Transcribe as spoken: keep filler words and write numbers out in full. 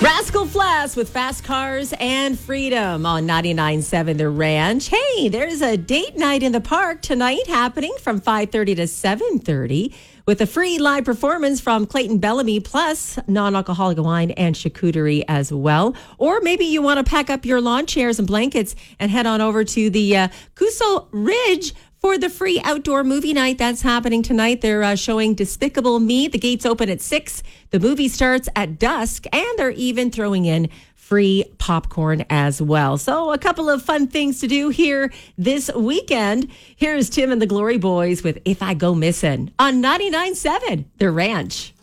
Rascal Flatts with Fast Cars and Freedom on ninety-nine point seven The Ranch. Hey, there's a date night in the park tonight happening from five thirty to seven thirty with a free live performance from Clayton Bellamy plus non-alcoholic wine and charcuterie as well. Or maybe you want to pack up your lawn chairs and blankets and head on over to the uh, Cusel Ridge for the free outdoor movie night that's happening tonight. They're uh, showing Despicable Me. The gates open at six. The movie starts at dusk, and they're even throwing in free popcorn as well. So a couple of fun things to do here this weekend. Here's Tim and the Glory Boys with If I Go Missing on ninety-nine point seven The Ranch.